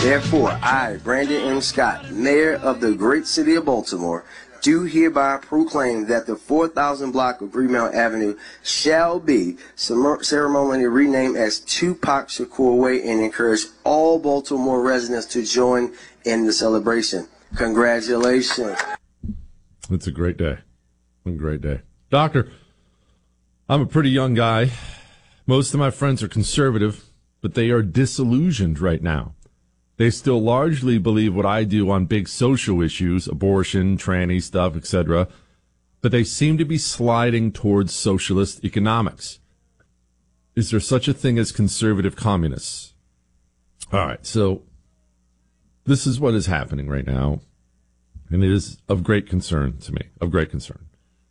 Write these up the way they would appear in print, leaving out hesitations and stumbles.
Therefore, I, Brandon M. Scott, Mayor of the great city of Baltimore, do hereby proclaim that the 4,000 block of Greenmount Avenue shall be ceremonially renamed as Tupac Shakur Way and encourage all Baltimore residents to join in the celebration. Congratulations. It's a great day. A great day. Doctor, I'm a pretty young guy. Most of my friends are conservative, but they are disillusioned right now. They still largely believe what I do on big social issues, abortion, tranny stuff, etc., but they seem to be sliding towards socialist economics. Is there such a thing as conservative communists? All right, so this is what is happening right now, and it is of great concern to me, of great concern.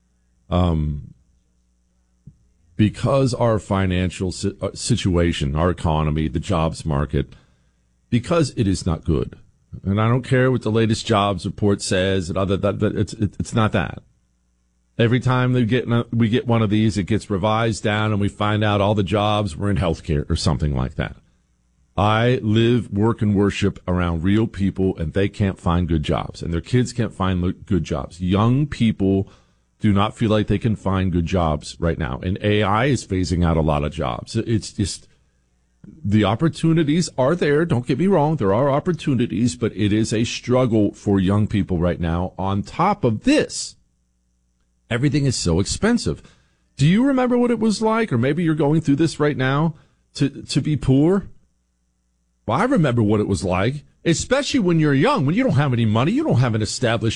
Because our financial situation, our economy, the jobs market, because it is not good, and I don't care what the latest jobs report says, and other that it's not that. Every time we get one of these, it gets revised down, and we find out all the jobs were in healthcare or something like that. I live, work, and worship around real people, and they can't find good jobs, and their kids can't find good jobs. Young people do not feel like they can find good jobs right now, and AI is phasing out a lot of jobs. It's just, the opportunities are there. Don't get me wrong. There are opportunities, but it is a struggle for young people right now. On top of this, everything is so expensive. Do you remember what it was like, or maybe you're going through this right now, to be poor? Well, I remember what it was like, especially when you're young, when you don't have any money, you don't have an established